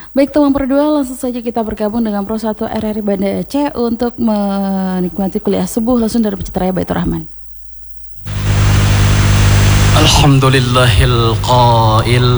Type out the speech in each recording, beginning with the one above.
Baik teman berdua, langsung saja kita bergabung dengan Pro 1 RRI Banda Aceh untuk menikmati kuliah subuh langsung dari Masjid Raya Baitur Rahman. Alhamdulillahil qail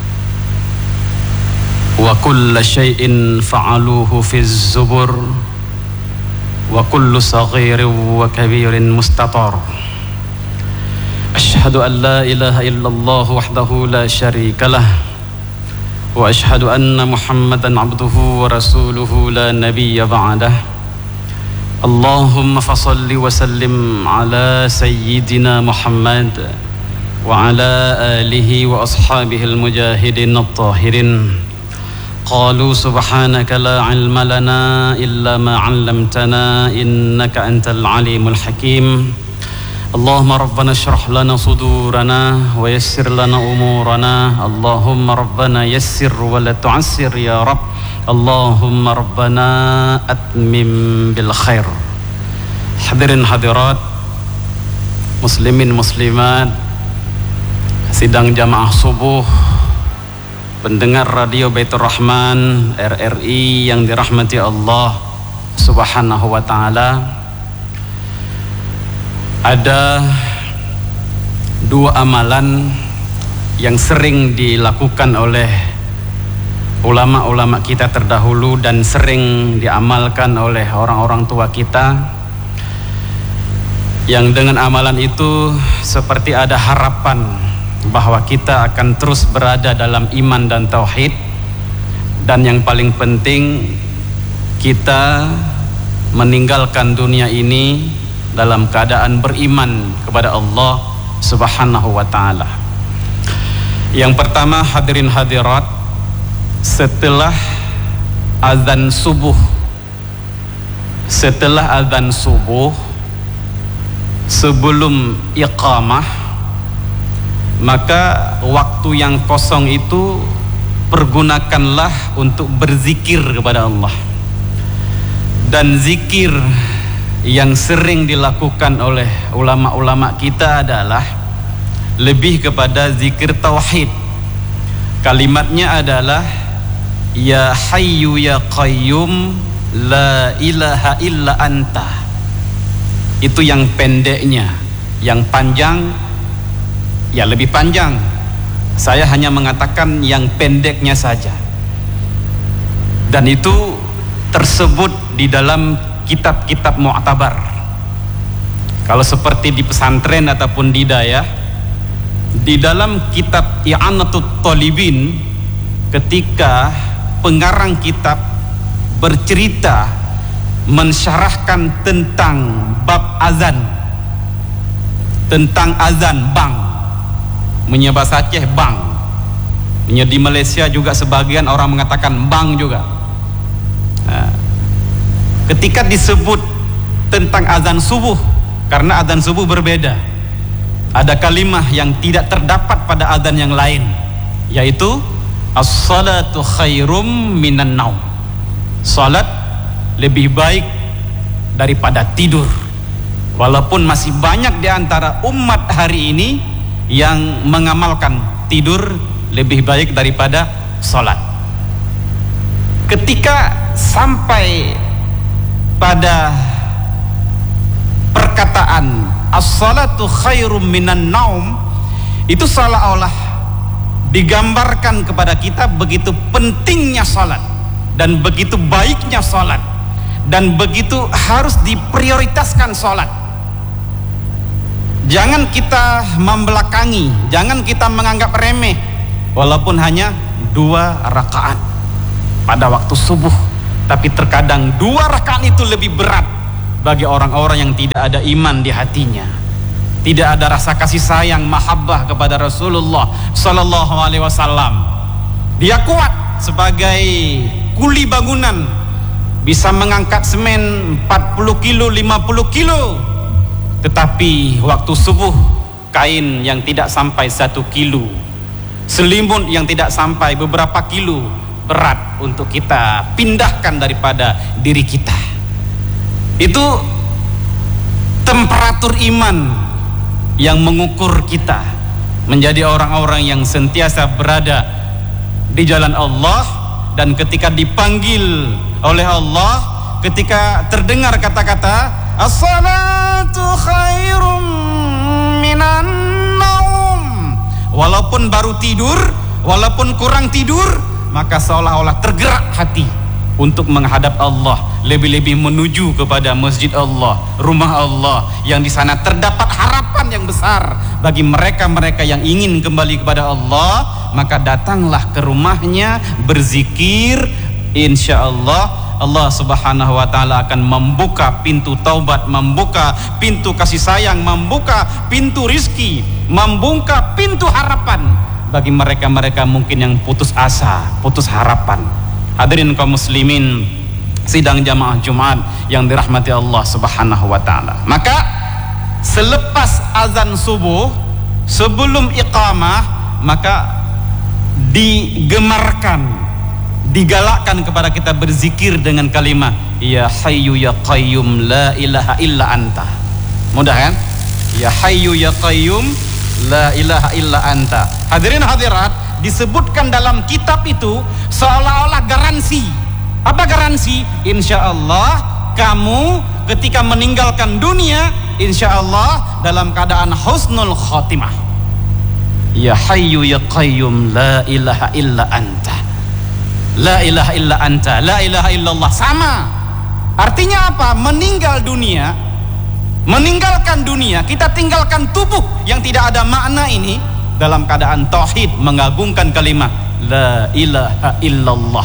wa kulla syai'in fa'aluhu fiz zubur wa kullu saghirin wa kabirin mustatar. Ashhadu an la ilaha illallah wahdahu la syarikalah wa ashhadu anna Muhammadan abduhu wa rasuluhu la nabiyya ba'dah. Allahumma fasalli wa sallim ala sayyidina Muhammad wa ala alihi wa ashabihi al-mujahidin at-tahirin. Qalu subhanaka la ilma lana illa ma 'allamtana innaka antal alimul hakim. Allahumma rabbana syrah lana sudurana wa yassir lana umurana. Allahumma rabbana yassir wa la tu'assir ya Rabb. Allahumma rabbana atmim bil khair. Hadirin hadirat, muslimin muslimat, sidang jamaah subuh, pendengar radio Baitur Rahman RRI yang dirahmati Allah Subhanahu wa ta'ala. Ada dua amalan yang sering dilakukan oleh ulama-ulama kita terdahulu dan sering diamalkan oleh orang-orang tua kita, yang dengan amalan itu seperti ada harapan bahwa kita akan terus berada dalam iman dan tauhid, dan yang paling penting kita meninggalkan dunia ini dalam keadaan beriman kepada Allah Subhanahu wa ta'ala. Yang pertama, hadirin hadirat, setelah azan subuh sebelum iqamah, maka waktu yang kosong itu pergunakanlah untuk berzikir kepada Allah. Dan zikir yang sering dilakukan oleh ulama-ulama kita adalah lebih kepada zikir tauhid. Kalimatnya adalah ya hayyu ya qayyum la ilaha illa anta. Itu yang pendeknya. Yang panjang ya lebih panjang. Saya hanya mengatakan yang pendeknya saja. Dan itu tersebut di dalam kitab-kitab mu'tabar. Kalau seperti di pesantren ataupun di dayah, di dalam kitab I'anatul Talibin, ketika pengarang kitab bercerita mensyarahkan tentang bab azan, tentang azan bang, punya bahasa Aceh bang, punya di Malaysia juga sebagian orang mengatakan bang juga. Nah, ketika disebut tentang azan subuh, karena azan subuh berbeda, ada kalimah yang tidak terdapat pada azan yang lain, yaitu as-salatu khairum minan naum. Salat lebih baik daripada tidur. Walaupun masih banyak di antara umat hari ini yang mengamalkan tidur lebih baik daripada salat. Ketika sampai pada perkataan as-salatu khairum minan naum, itu seolah-olah digambarkan kepada kita begitu pentingnya salat dan begitu baiknya salat dan begitu harus diprioritaskan salat. Jangan kita membelakangi, jangan kita menganggap remeh walaupun hanya 2 rakaat pada waktu subuh. Tapi terkadang 2 rakaat itu lebih berat bagi orang-orang yang tidak ada iman di hatinya, tidak ada rasa kasih sayang, mahabbah kepada Rasulullah Sallallahu Alaihi Wasallam. Dia kuat sebagai kuli bangunan, bisa mengangkat semen 40 kilo, 50 kilo, tetapi waktu subuh kain yang tidak sampai 1 kilo, selimut yang tidak sampai beberapa kilo, berat untuk kita pindahkan daripada diri kita. Itu temperatur iman yang mengukur kita menjadi orang-orang yang sentiasa berada di jalan Allah dan ketika dipanggil oleh Allah, ketika terdengar kata-kata as-salatu khairum minan naum, walaupun baru tidur, walaupun kurang tidur, maka seolah-olah tergerak hati untuk menghadap Allah, lebih-lebih menuju kepada masjid Allah, rumah Allah, yang di sana terdapat harapan yang besar bagi mereka-mereka yang ingin kembali kepada Allah. Maka datanglah ke rumahnya berzikir, insya Allah Allah subhanahu wa ta'ala akan membuka pintu taubat, membuka pintu kasih sayang, membuka pintu rizki, membuka pintu harapan bagi mereka-mereka mungkin yang putus asa, putus harapan. Hadirin kaum muslimin sidang jamaah Jumat yang dirahmati Allah subhanahu wa ta'ala. Maka selepas azan subuh, sebelum iqamah, maka digemarkan, digalakkan kepada kita berzikir dengan kalimat ya hayyu ya qayyum la ilaha illa anta. Mudah kan? Ya hayyu ya qayyum la ilaha illa anta. Hadirin hadirat, disebutkan dalam kitab itu seolah-olah garansi. Apa garansi? Insya Allah kamu ketika meninggalkan dunia, insya Allah dalam keadaan husnul khotimah. Ya hayyu ya qayyum la ilaha illa anta, la ilaha illa anta, la ilaha illallah. Sama artinya apa? Meninggal dunia, meninggalkan dunia, kita tinggalkan tubuh yang tidak ada makna ini dalam keadaan tauhid, mengagungkan kalimat la ilaha illallah.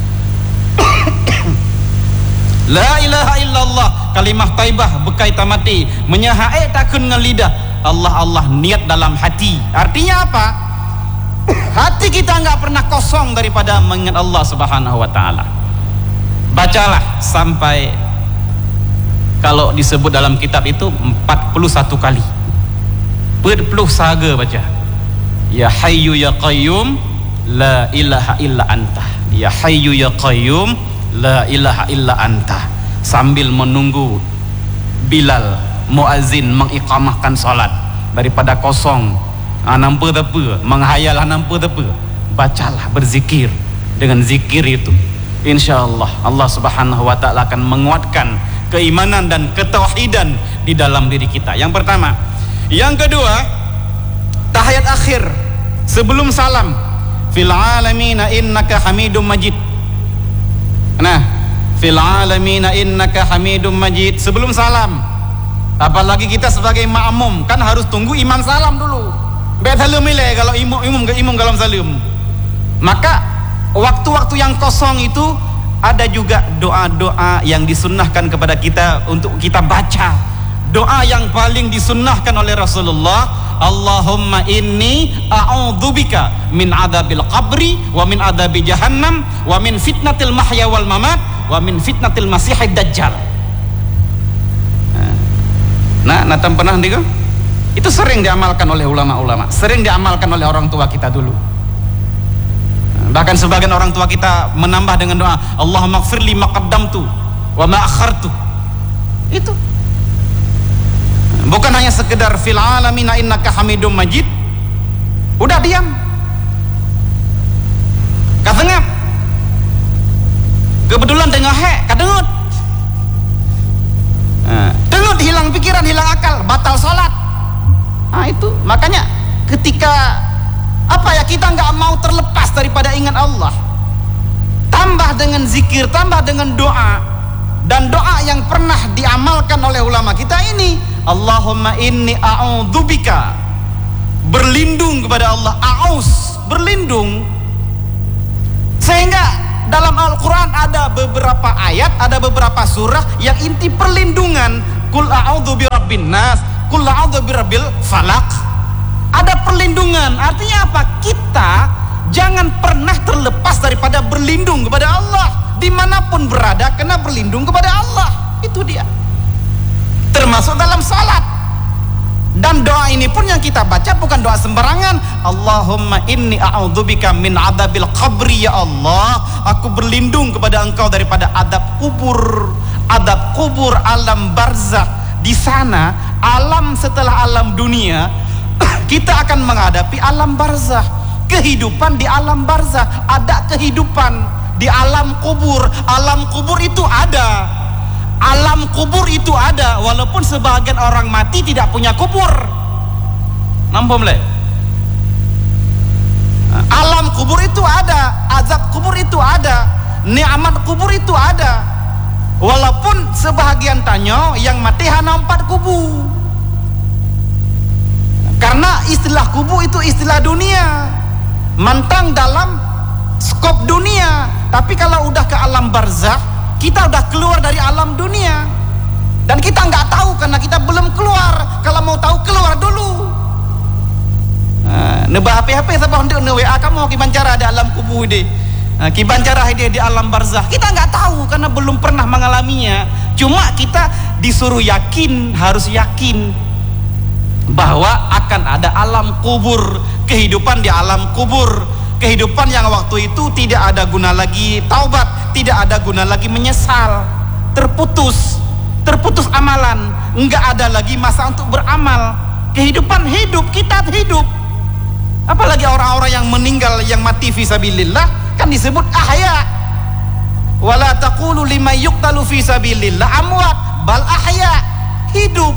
La ilaha illallah, kalimah taibah bekai tamati, menyahae takun dengan lidah, Allah Allah niat dalam hati. Artinya apa? Hati kita nggak pernah kosong daripada mengingat Allah subhanahu wa ta'ala. Bacalah sampai, kalau disebut dalam kitab itu 41 kali, 40 saga baca ya hayyu ya qayyum la ilaha illa anta, ya hayyu ya qayyum la ilaha illa anta, sambil menunggu Bilal muazzin mengiqamahkan salat. Daripada kosong nampak apa, menghayal nampak apa, bacalah, berzikir. Dengan zikir itu insyaallah Allah subhanahu wa ta'ala akan menguatkan keimanan dan ketauhidan di dalam diri kita. Yang pertama. Yang kedua, tahiyat akhir sebelum salam, fil alamina innaka hamidum majid. Nah, fil alamina innaka hamidum majid sebelum salam. Apalagi kita sebagai makmum kan harus tunggu imam salam dulu. Bet salam ile kalau imam kalau salam. Maka waktu-waktu yang kosong itu ada juga doa-doa yang disunnahkan kepada kita untuk kita baca. Doa yang paling disunnahkan oleh Rasulullah, Allahumma inni a'udzubika min adabil qabri wa min adabi jahannam wa min fitnatil mahya wal mamat wa min fitnatil masihid dajjal. Nah, natam pernah nih kan? Itu sering diamalkan oleh ulama-ulama, sering diamalkan oleh orang tua kita dulu. Bahkan sebagian orang tua kita menambah dengan doa Allahumma ighfirli ma qaddamtu wa ma akhartu. Itu bukan hanya sekedar fil alamina innaka hamidum majid, udah diam, katengap, kebetulan tengah kadengut, dengut, hilang pikiran, hilang akal, batal sholat. Nah itu makanya ketika apa ya, kita nggak mau terlepas daripada ingat Allah, tambah dengan zikir, tambah dengan doa. Dan doa yang pernah diamalkan oleh ulama kita ini, Allahumma inni a'udzubika, berlindung kepada Allah, a'uz, berlindung. Sehingga dalam Al-Quran ada beberapa ayat, ada beberapa surah yang inti perlindungan. Kul a'udzu birabbin nas, kul a'udzu birabbil falaq. Ada perlindungan. Artinya apa? Kita jangan pernah terlepas daripada berlindung kepada Allah. Dimanapun berada, kena berlindung kepada Allah. Itu dia, termasuk dalam salat. Dan doa ini pun yang kita baca bukan doa sembarangan. Allahumma inni a'udzubika min adabil qabri, ya Allah, aku berlindung kepada engkau daripada adab kubur. Adab kubur, alam barzakh. Di sana, alam setelah alam dunia, kita akan menghadapi alam barzakh. Kehidupan di alam barzakh, ada kehidupan di alam kubur. Alam kubur itu ada. Alam kubur itu ada, walaupun sebagian orang mati tidak punya kubur. Nampak mulai? Alam kubur itu ada, azab kubur itu ada, nikmat kubur itu ada. Walaupun sebahagian tanyo yang mati hanya 4 kubu. Karena istilah kubu itu istilah dunia, mantang dalam skop dunia. Tapi kalau udah ke alam barzakh, kita udah keluar dari alam dunia. Dan kita nggak tahu karena kita belum keluar. Kalau mau tahu, keluar dulu. Nebah HP sabah untuk WA kamu kibancara di alam kubu ini, kibancara di alam barzakh. Kita nggak tahu karena belum pernah mengalaminya. Cuma kita disuruh yakin, harus yakin bahwa akan ada alam kubur, kehidupan di alam kubur, kehidupan yang waktu itu tidak ada guna lagi taubat, tidak ada guna lagi menyesal, terputus amalan, enggak ada lagi masa untuk beramal. Kehidupan hidup, kita hidup. Apalagi orang-orang yang meninggal, yang mati fisabilillah, kan disebut ahya. Wala taqulu liman yuqtalu fisabilillah amwat, bal ahya, hidup.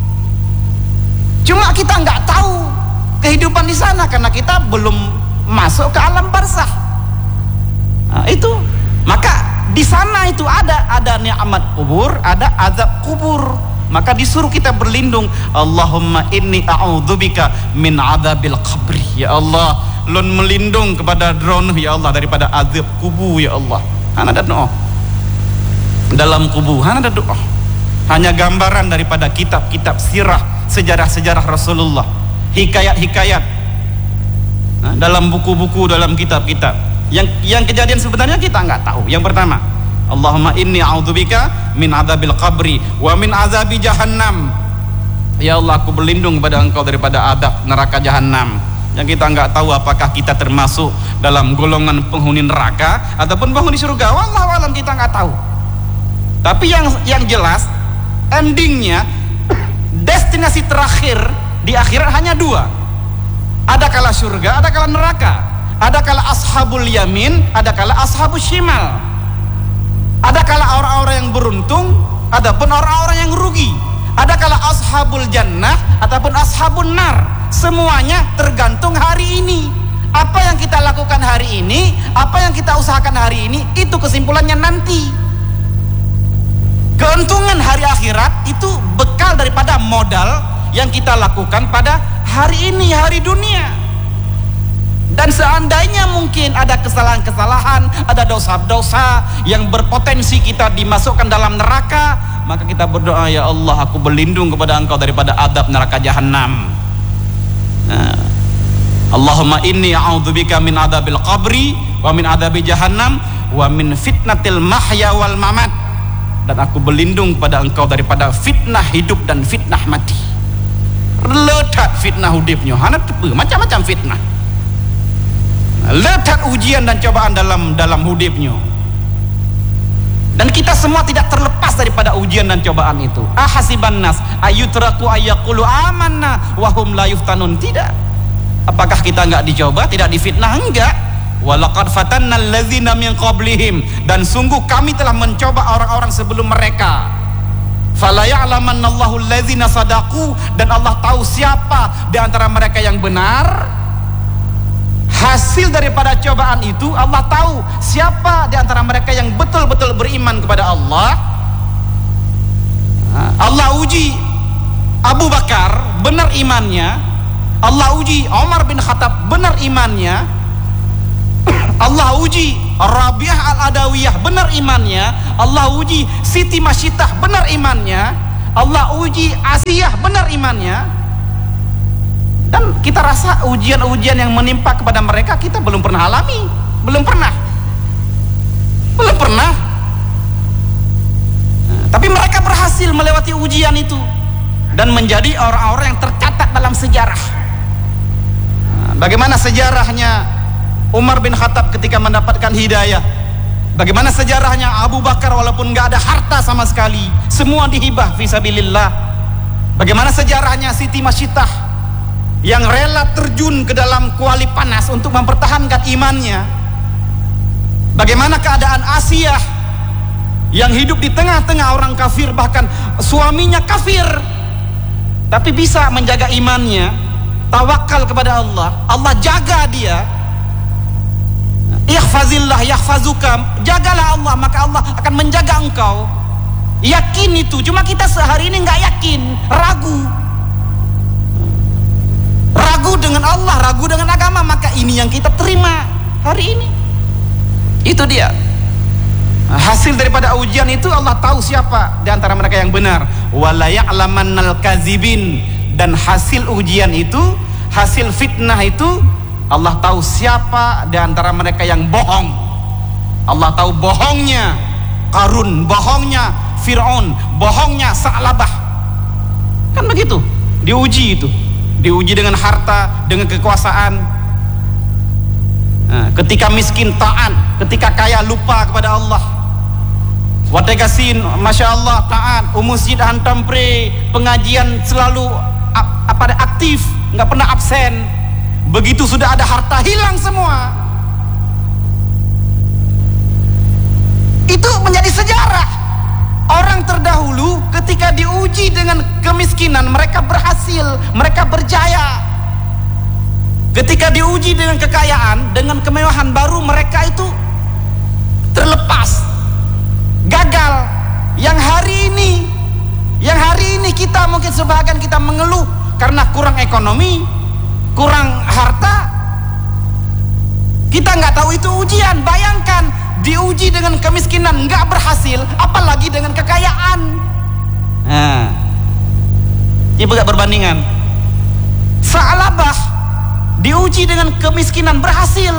Cuma kita nggak tahu kehidupan di sana karena kita belum masuk ke alam barzakh. Itu maka di sana itu ada nikmat kubur, ada azab kubur. Maka disuruh kita berlindung. Allahumma inni a'udzubika min adzabil qabri. Ya Allah, lun melindung kepada drone ya Allah daripada azab kubur ya Allah. Hana ada doa dalam kubur, hana ada doa. Hanya gambaran daripada kitab-kitab sirah, sejarah-sejarah Rasulullah, hikayat-hikayat dalam buku-buku, dalam kitab-kitab. Yang kejadian sebenarnya kita nggak tahu. Yang pertama, Allahumma inni a'udzubika min adzabil qabri wa min azabi jahannam. Ya Allah, aku berlindung kepada Engkau daripada adab neraka jahannam. Yang kita nggak tahu apakah kita termasuk dalam golongan penghuni neraka ataupun penghuni surga. Wallahu alam, kita nggak tahu. Tapi yang jelas endingnya, destinasi terakhir di akhirat hanya 2. Ada kala surga, ada kala neraka. Ada kala ashabul yamin, ada kala ashabul shimal. Ada kala orang-orang yang beruntung, adapun orang-orang yang rugi. Ada kala ashabul jannah ataupun ashabun nar. Semuanya tergantung hari ini. Apa yang kita lakukan hari ini, apa yang kita usahakan hari ini, itu kesimpulannya nanti. Keuntungan hari akhirat itu bekal daripada modal yang kita lakukan pada hari ini, hari dunia. Dan seandainya mungkin ada kesalahan-kesalahan, ada dosa-dosa yang berpotensi kita dimasukkan dalam neraka, maka kita berdoa, ya Allah, aku berlindung kepada Engkau daripada adab neraka jahannam. Allahumma inni a'udzubika min adabil qabri wa min adabi jahannam wa min fitnatil mahya wal mamat. Dan aku berlindung kepada Engkau daripada fitnah hidup dan fitnah mati. Letak fitnah hidupnya, hana tepu macam-macam fitnah. Letak ujian dan cobaan dalam hidupnya. Dan kita semua tidak terlepas daripada ujian dan cobaan itu. Ahasiban nas ayutraku ayyaqulu amanna wa hum la yuftanun. Tidak. Apakah kita enggak dicoba, tidak difitnah? Enggak. Walaqad fatanna allazina min qablihim, dan sungguh kami telah mencoba orang-orang sebelum mereka. Fala ya'lamannallahu allazina sadaqu, dan Allah tahu siapa di antara mereka yang benar. Hasil daripada cobaan itu Allah tahu siapa di antara mereka yang betul-betul beriman kepada Allah. Allah uji Abu Bakar benar imannya, Allah uji Umar bin Khattab benar imannya, Allah uji Rabi'ah al-Adawiyah benar imannya, Allah uji Siti Masyitah benar imannya, Allah uji Asiyah benar imannya. Dan kita rasa ujian-ujian yang menimpa kepada mereka kita belum pernah alami, belum pernah. Tapi mereka berhasil melewati ujian itu dan menjadi orang-orang yang tercatat dalam sejarah. Bagaimana sejarahnya Umar bin Khattab ketika mendapatkan hidayah? Bagaimana sejarahnya Abu Bakar walaupun nggak ada harta sama sekali, semua dihibah fisabilillah? Bagaimana sejarahnya Siti Masyitah yang rela terjun ke dalam kuali panas untuk mempertahankan imannya? Bagaimana keadaan Asia yang hidup di tengah-tengah orang kafir, bahkan suaminya kafir, tapi bisa menjaga imannya, tawakal kepada Allah. Allah jaga dia. Ihfazillah yahfazuka, jagalah Allah maka Allah akan menjaga engkau. Yakin itu, cuma kita sehari ini nggak yakin, ragu dengan Allah, ragu dengan agama. Maka ini yang kita terima hari ini. Itu dia hasil daripada ujian itu. Allah tahu siapa di antara mereka yang benar. Wala ya'lamannal kadzibin, dan hasil ujian itu, hasil fitnah itu, Allah tahu siapa di antara mereka yang bohong. Allah tahu bohongnya Qarun, bohongnya Fir'aun, bohongnya Sa'labah. Kan begitu, diuji itu. Diuji dengan harta, dengan kekuasaan. Nah, ketika miskin taat, ketika kaya lupa kepada Allah. Wategasin, masya Allah taat, masjid hantam pre, pengajian selalu aktif, nggak pernah absen. Begitu sudah ada harta, hilang semua. Itu menjadi sejarah. Orang terdahulu ketika diuji dengan kemiskinan, mereka berhasil, mereka berjaya. Ketika diuji dengan kekayaan, dengan kemewahan, baru mereka itu terlepas, gagal. Yang hari ini kita mungkin sebagian kita mengeluh karena kurang ekonomi, kurang harta. Kita nggak tahu itu ujian. Bayangkan diuji dengan kemiskinan nggak berhasil, apalagi dengan kekayaan. Nah, ibu gak perbandingan. Sa'labah diuji dengan kemiskinan berhasil,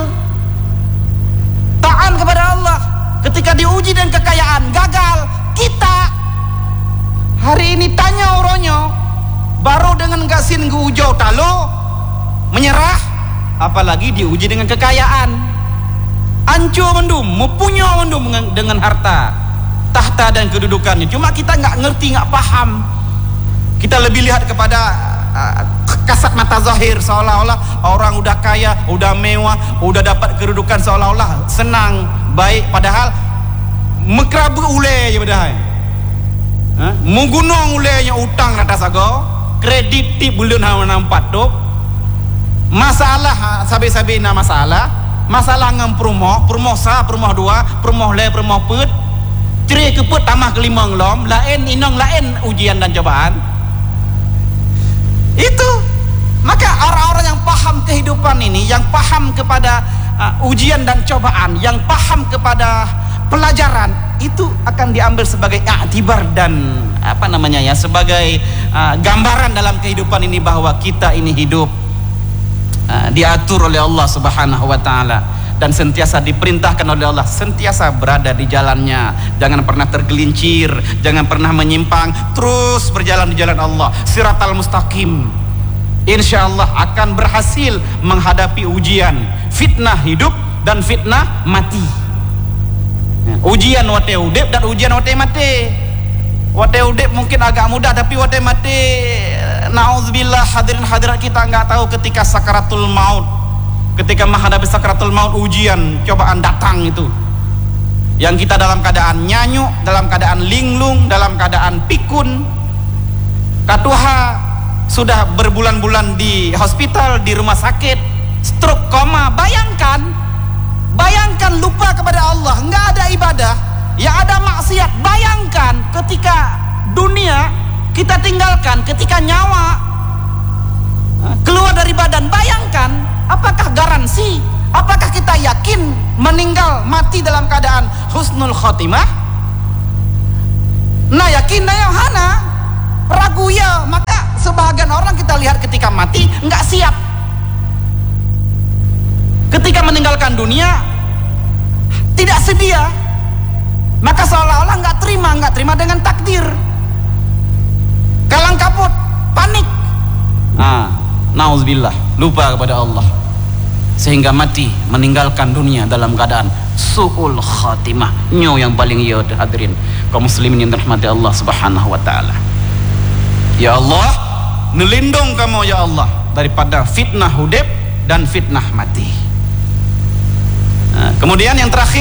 taat kepada Allah. Ketika diuji dengan kekayaan gagal. Kita hari ini tanya oronyo, baru dengan gasin ujau talo menyerah, apalagi diuji dengan kekayaan. Anco mendum, mempunyai mendum dengan harta, tahta dan kedudukannya. Cuma kita nggak ngerti, nggak paham. Kita lebih lihat kepada kasat mata zahir, seolah-olah orang udah kaya, udah mewah, udah dapat kedudukan, seolah-olah senang, baik. Padahal mekrabu ule ya padahal. Menggunung ulenya utang rata sago, kredit tip bulan nampak tu. Masalah sabi-sabi na masalah ngam perumoh sa, perumoh dua, perumoh le, perumoh put, ceri keput tamah kelima ngelom, lain inong lain ujian dan cobaan. Itu maka orang-orang yang paham kehidupan ini, yang paham kepada ujian dan cobaan, yang paham kepada pelajaran, itu akan diambil sebagai iktibar dan sebagai gambaran dalam kehidupan ini bahwa kita ini hidup diatur oleh Allah Subhanahu wa taala dan sentiasa diperintahkan oleh Allah, sentiasa berada di jalannya, jangan pernah tergelincir, jangan pernah menyimpang, terus berjalan di jalan Allah, siratal mustaqim. Insyaallah akan berhasil menghadapi ujian, fitnah hidup dan fitnah mati. Ujian wate udip dan ujian wate mati. Wate udip mungkin agak mudah, tapi wate mati, nauzubillah, hadirin hadirat, kita nggak tahu ketika sakaratul maut, ketika menghadapi sakaratul maut, ujian cobaan datang itu, yang kita dalam keadaan nyanyuk, dalam keadaan linglung, dalam keadaan pikun, katuha sudah berbulan-bulan di hospital, di rumah sakit, stroke, koma. Bayangkan lupa kepada Allah, nggak ada ibadah, yang ada maksiat. Bayangkan ketika dunia kita tinggalkan, ketika nyawa keluar dari badan. Bayangkan, apakah garansi, apakah kita yakin meninggal mati dalam keadaan husnul khotimah? Nah yakin nah yang hana ragu ya. Maka sebagian orang kita lihat ketika mati nggak siap, ketika meninggalkan dunia tidak sedia, maka seolah-olah nggak terima dengan takdir, kalang kabut, panik, nauzubillah, lupa kepada Allah, sehingga mati meninggalkan dunia dalam keadaan su'ul khatimah, nyo yang paling iya. Hadirin kaum muslimin yang dirahmati Allah Subhanahu wa taala. Ya Allah, nelindung kamu ya Allah daripada fitnah hudib dan fitnah mati. Kemudian yang terakhir,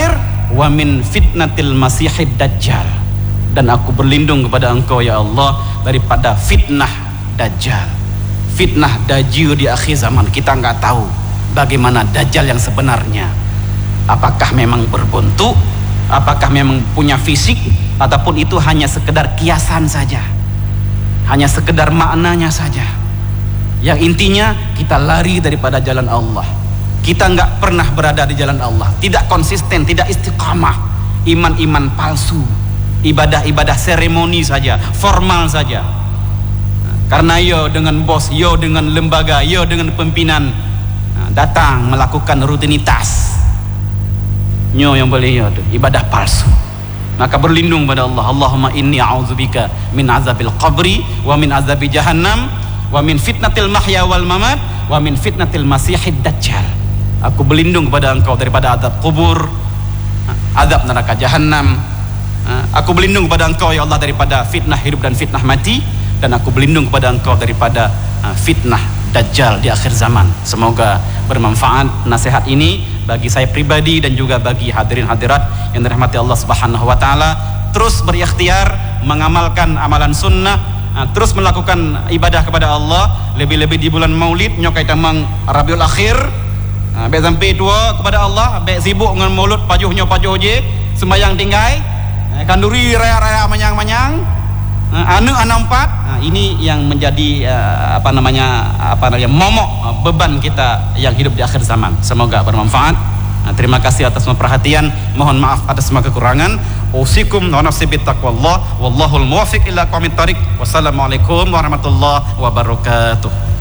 wa min fitnatil masihid dajjal, dan aku berlindung kepada Engkau ya Allah daripada fitnah dajjal. Fitnah dajjal di akhir zaman, kita nggak tahu bagaimana dajjal yang sebenarnya. Apakah memang berbentuk, apakah memang punya fisik, ataupun itu hanya sekedar kiasan saja, hanya sekedar maknanya saja. Yang intinya kita lari daripada jalan Allah. Kita nggak pernah berada di jalan Allah, tidak konsisten, tidak istiqamah, iman-iman palsu, ibadah-ibadah seremoni saja, formal saja. Karena yo dengan bos, yo dengan lembaga, yo dengan pimpinan datang melakukan rutinitas, nyo yang boleh yo ibadah palsu. Maka berlindung pada Allah. Allahumma inni a'udzubika min azabil qabri wa min azabi jahannam wa min fitnatil mahya wal mamat wa min fitnatil masihid dajjal. Aku berlindung kepada Engkau daripada azab kubur, azab neraka jahanam. Aku berlindung kepada Engkau ya Allah daripada fitnah hidup dan fitnah mati, dan aku berlindung kepada Engkau daripada fitnah dajjal di akhir zaman. Semoga bermanfaat nasihat ini bagi saya pribadi dan juga bagi hadirin hadirat yang dirahmati Allah Subhanahu wa taala. Terus berikhtiar mengamalkan amalan sunnah, terus melakukan ibadah kepada Allah, lebih-lebih di bulan Maulid nyokai tamang Rabiul Akhir. Baik sampai tua kepada Allah, baik sibuk dengan mulut pajuhnya pajuh je, sembahyang tinggai, kanduri raya-raya manyang-manyang, anu anampat. Ini yang menjadi apa namanya momok beban kita yang hidup di akhir zaman. Semoga bermanfaat. Terima kasih atas semua perhatian. Mohon maaf atas semua kekurangan. Usikum wa nafsi bittaqwallah wallahul muwaffiq ila aqwamit thariq. Wassalamualaikum warahmatullahi wabarakatuh.